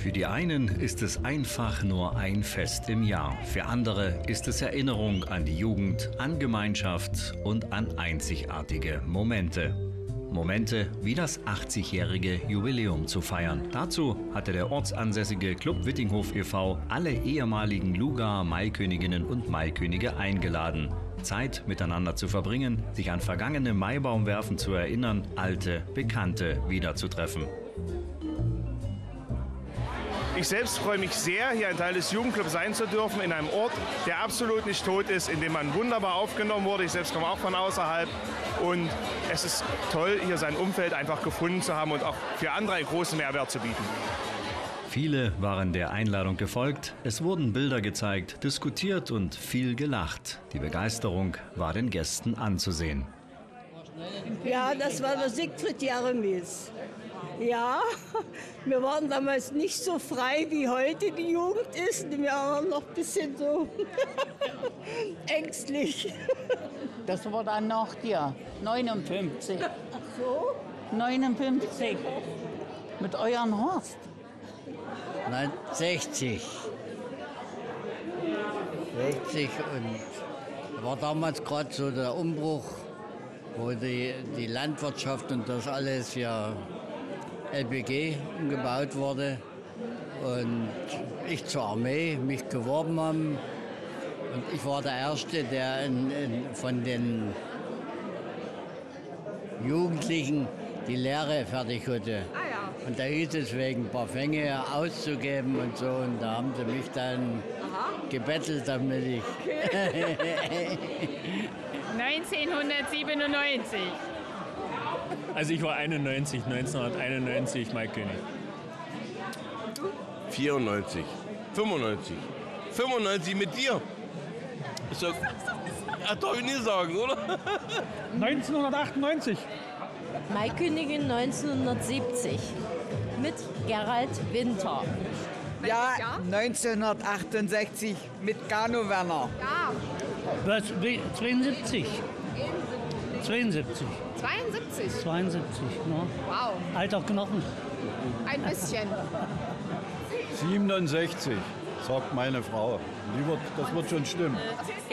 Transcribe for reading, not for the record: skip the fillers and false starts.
Für die einen ist es einfach nur ein Fest im Jahr. Für andere ist es Erinnerung an die Jugend, an Gemeinschaft und an einzigartige Momente. Momente wie das 80-jährige Jubiläum zu feiern. Dazu hatte der ortsansässige Club Wittinghof e.V. alle ehemaligen Lugar-Maiköniginnen und Maikönige eingeladen. Zeit miteinander zu verbringen, sich an vergangene Maibaumwerfen zu erinnern, alte Bekannte wiederzutreffen. Ich selbst freue mich sehr, hier ein Teil des Jugendclubs sein zu dürfen, in einem Ort, der absolut nicht tot ist, in dem man wunderbar aufgenommen wurde. Ich selbst komme auch von außerhalb und es ist toll, hier sein Umfeld einfach gefunden zu haben und auch für andere einen großen Mehrwert zu bieten. Viele waren der Einladung gefolgt, es wurden Bilder gezeigt, diskutiert und viel gelacht. Die Begeisterung war den Gästen anzusehen. Ja, das war der Siegfried Jeremies. Ja, wir waren damals nicht so frei, wie heute die Jugend ist. Wir waren noch ein bisschen so ängstlich. Das war dann nach dir, 59. Ach so? 59. Mit euren Horst. 60. 60 und war damals gerade so der Umbruch, wo die Landwirtschaft und das alles ja LPG umgebaut wurde und ich zur Armee mich beworben haben und ich war der Erste, der von den Jugendlichen die Lehre fertig hatte. Und da hieß es wegen ein paar Fänge auszugeben und so und da haben sie mich dann gebettelt, damit ich... 1997. Also ich war 1991 Maikönig. 94, 95, 95 mit dir. Ist doch, darf ich nie sagen, oder? 1998. Maikönigin 1970 mit Gerald Winter. Ja, 1968 mit Gano Werner. Ja. Was? 72. 72. 72? 72, ne? Wow. Alter Knochen. Ein bisschen. 67, sagt meine Frau. Das wird schon stimmen.